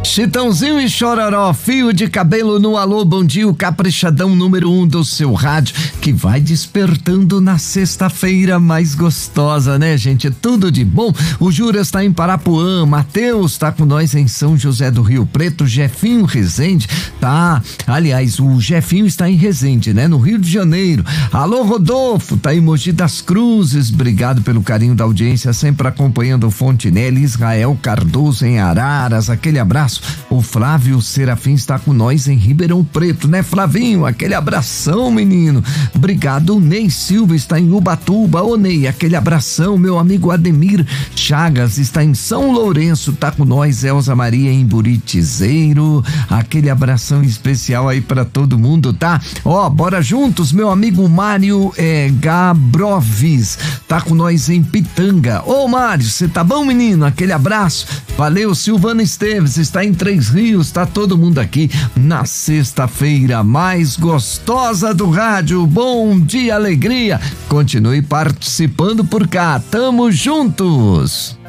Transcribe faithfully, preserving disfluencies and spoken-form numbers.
Chitãozinho e Chororó, fio de cabelo no alô, bom dia, o caprichadão número um do seu rádio, que vai despertando na sexta-feira mais gostosa, né, gente? Tudo de bom. O Jura está em Parapuã, Matheus tá com nós em São José do Rio Preto, Jefinho Rezende tá, aliás, o Jefinho está em Rezende, né, no Rio de Janeiro. Alô, Rodolfo, tá em Mogi das Cruzes, obrigado pelo carinho da audiência, sempre acompanhando o Fontinelli. Israel Cardoso em Araras, aquele abraço. O Flávio Serafim está com nós em Ribeirão Preto, né, Flavinho? Aquele abração, menino. Obrigado. O Ney Silva está em Ubatuba. Ô Ney, aquele abração. Meu amigo Ademir Chagas está em São Lourenço, tá com nós. Elza Maria em Buritizeiro, aquele abração especial aí pra todo mundo, tá? Ó, bora juntos, meu amigo Mário é, Gabrovis, tá com nós em Pitanga. Ô Mário, você tá bom, menino? Aquele abraço. Valeu. Silvana Esteves está em Três Rios, tá todo mundo aqui na sexta-feira mais gostosa do rádio. Bom dia, alegria. Continue participando por cá. Tamo juntos.